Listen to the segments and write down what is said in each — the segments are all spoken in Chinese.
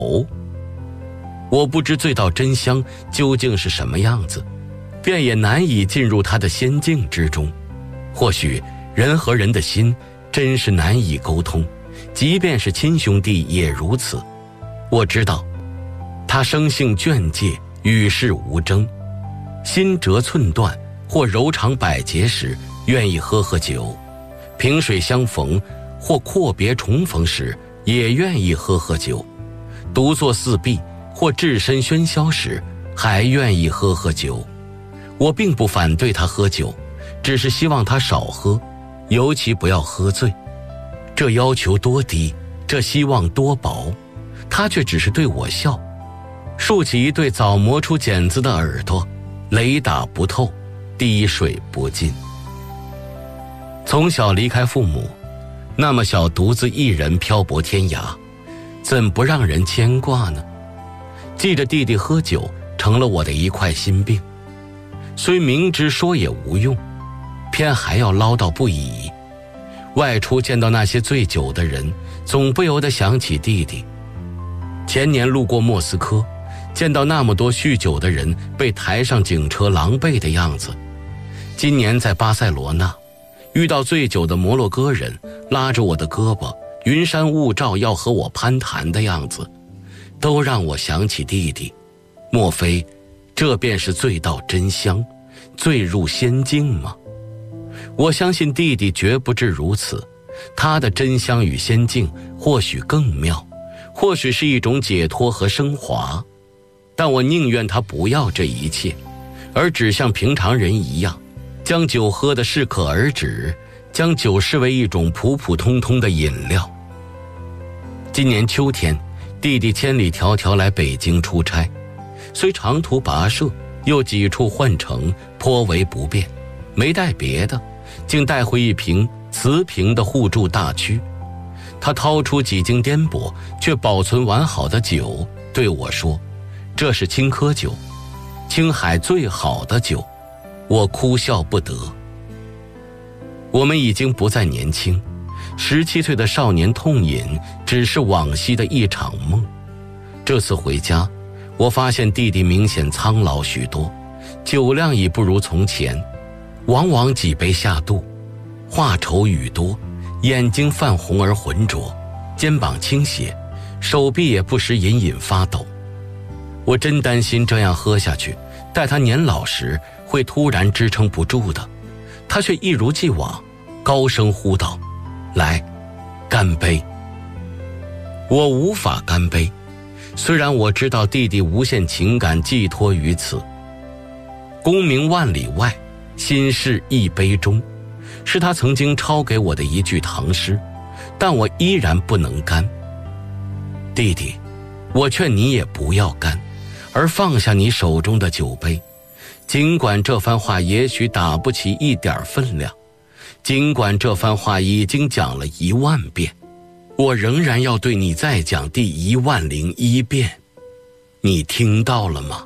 我不知醉到真香究竟是什么样子，便也难以进入他的仙境之中。或许人和人的心真是难以沟通，即便是亲兄弟也如此。我知道他生性倦介，与世无争，心折寸断或柔肠百结时愿意喝酒，萍水相逢或阔别重逢时也愿意喝酒，独坐四壁或置身喧嚣时还愿意喝酒。我并不反对他喝酒，只是希望他少喝，尤其不要喝醉。这要求多低，这希望多薄，他却只是对我笑，竖起一对早磨出茧子的耳朵，雷打不透，滴水不进。从小离开父母，那么小独自一人漂泊天涯，怎不让人牵挂呢？记着弟弟喝酒成了我的一块心病，虽明知说也无用，偏还要唠叨不已。外出见到那些醉酒的人，总不由得想起弟弟。前年路过莫斯科，见到那么多酗酒的人被抬上警车狼狈的样子。今年在巴塞罗那，遇到醉酒的摩洛哥人拉着我的胳膊，云山雾罩要和我攀谈的样子，都让我想起弟弟。莫非这便是醉到真香，醉入仙境吗？我相信弟弟绝不至如此，他的真香与仙境或许更妙，或许是一种解脱和升华，但我宁愿他不要这一切，而只像平常人一样，将酒喝得适可而止，将酒视为一种普普通通的饮料。今年秋天，弟弟千里迢迢来北京出差，虽长途跋涉，又几处换乘，颇为不便，没带别的，竟带回一瓶瓷瓶的互助大曲。他掏出几经颠簸却保存完好的酒，对我说：“这是青稞酒，青海最好的酒。”我哭笑不得。我们已经不再年轻，17岁的少年痛饮只是往昔的一场梦。这次回家，我发现弟弟明显苍老许多，酒量已不如从前，往往几杯下肚，话稠语多，眼睛泛红而浑浊，肩膀倾斜，手臂也不时隐隐发抖。我真担心这样喝下去，待他年老时会突然支撑不住的。他却一如既往高声呼道：“来，干杯！”我无法干杯，虽然我知道弟弟无限情感寄托于此。功名万里外，心事一杯中，是他曾经抄给我的一句唐诗，但我依然不能干。弟弟，我劝你也不要干，而放下你手中的酒杯。尽管这番话也许打不起一点分量，尽管这番话已经讲了10000遍，我仍然要对你再讲第10001遍。你听到了吗？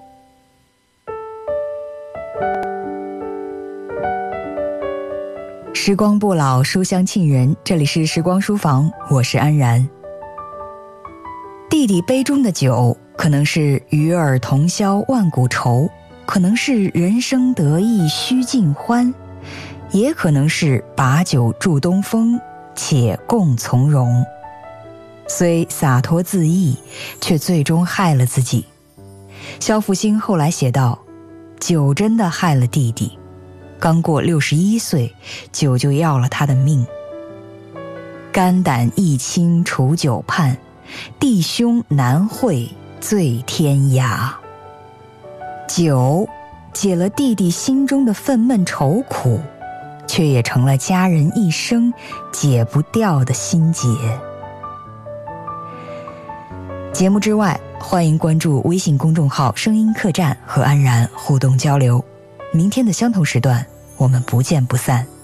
时光不老，书香沁人，这里是时光书房，我是安然。弟弟杯中的酒，可能是与尔同销万古愁，可能是人生得意须尽欢，也可能是把酒祝东风，且共从容。虽洒脱恣意，却最终害了自己。萧复兴后来写道：酒真的害了弟弟，刚过61岁，酒就要了他的命。肝胆一清除酒畔，弟兄难会醉天涯。酒解了弟弟心中的愤懑愁苦，却也成了家人一生解不掉的心结。节目之外，欢迎关注微信公众号声音客栈和安然互动交流。明天的相同时段，我们不见不散。